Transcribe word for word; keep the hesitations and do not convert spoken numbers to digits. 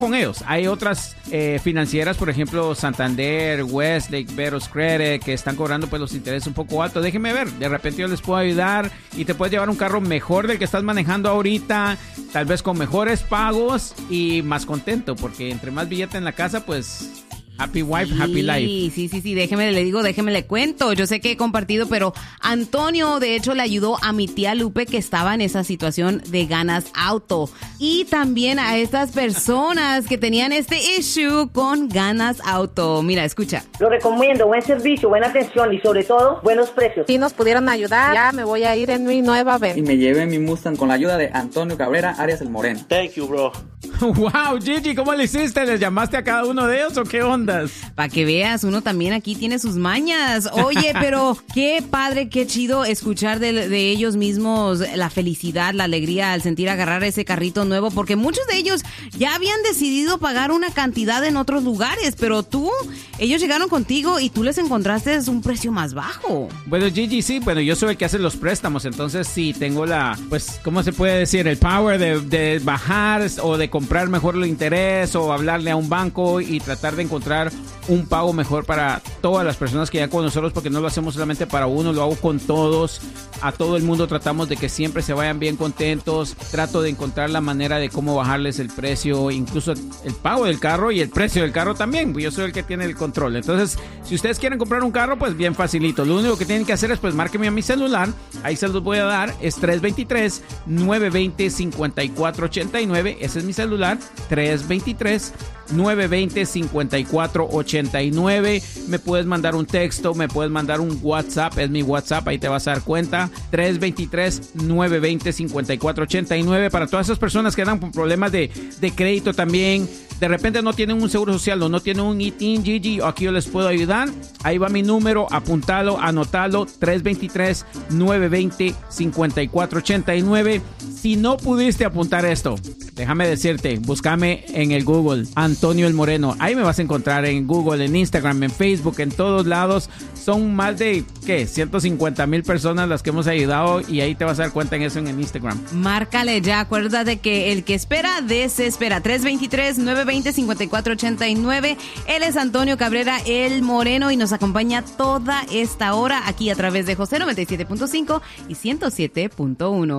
con ellos. Hay otras eh, financieras, por ejemplo, Santander, Westlake, Veros Credit, que están cobrando pues los intereses un poco altos. Déjenme ver, de repente yo les puedo ayudar y te puedes llevar un carro mejor del que estás manejando ahorita, tal vez con mejores pagos y más contento, porque entre más billete en la casa, pues... Happy wife, sí, happy life. Sí, sí, sí, déjeme le digo, déjeme le cuento. Yo sé que he compartido, pero Antonio, de hecho, le ayudó a mi tía Lupe que estaba en esa situación de Ganas Auto. Y también a estas personas que tenían este issue con Ganas Auto. Mira, escucha. Lo recomiendo, buen servicio, buena atención y sobre todo, buenos precios. Si nos pudieron ayudar, ya me voy a ir en mi nueva venta. Y me llevé mi Mustang con la ayuda de Antonio Cabrera, Arias el Moreno. Thank you, bro. Wow, Gigi, ¿cómo le hiciste? ¿Les llamaste a cada uno de ellos o qué ondas? Para que veas, uno también aquí tiene sus mañas. Oye, pero qué padre, qué chido escuchar de, de ellos mismos la felicidad, la alegría al sentir agarrar ese carrito nuevo, porque muchos de ellos ya habían decidido pagar una cantidad en otros lugares, pero tú, ellos llegaron contigo y tú les encontraste un precio más bajo. Bueno, Gigi, sí, bueno, yo soy el que hace los préstamos, entonces sí, tengo la, pues, ¿cómo se puede decir? El power de, de bajar o de comprar mejor el interés o hablarle a un banco y tratar de encontrar un pago mejor para todas las personas que ya con nosotros, porque no lo hacemos solamente para uno, lo hago con todos, a todo el mundo tratamos de que siempre se vayan bien contentos, trato de encontrar la manera de cómo bajarles el precio, incluso el pago del carro y el precio del carro también, yo soy el que tiene el control. Entonces, si ustedes quieren comprar un carro, pues bien facilito, lo único que tienen que hacer es pues márquenme a mi celular, ahí se los voy a dar, es tres dos tres, nueve dos cero, cinco cuatro ocho nueve, ese es mi celular, tres dos tres, nueve dos cero, cinco cuatro ocho nueve. Me puedes mandar un texto, me puedes mandar un WhatsApp, es mi WhatsApp, ahí te vas a dar cuenta, tres dos tres, nueve dos cero, cinco cuatro ocho nueve. Para todas esas personas que andan con problemas de, de crédito también, de repente no tienen un seguro social o no tienen un I T I N, Gigi, aquí yo les puedo ayudar. Ahí va mi número, apuntalo, anotalo, tres dos tres, nueve dos cero, cinco cuatro ocho nueve. Si no pudiste apuntar esto, déjame decirte, búscame en el Google, Antonio el Moreno. Ahí me vas a encontrar en Google, en Instagram, en Facebook, en todos lados. Son más de, ¿qué? ciento cincuenta mil personas las que hemos ayudado y ahí te vas a dar cuenta en eso en el Instagram. Márcale ya, acuérdate que el que espera, desespera. tres dos tres, nueve dos cero, cinco cuatro ocho nueve. Él es Antonio Cabrera, el Moreno, y nos acompaña toda esta hora aquí a través de José noventa y siete punto cinco y ciento siete punto uno.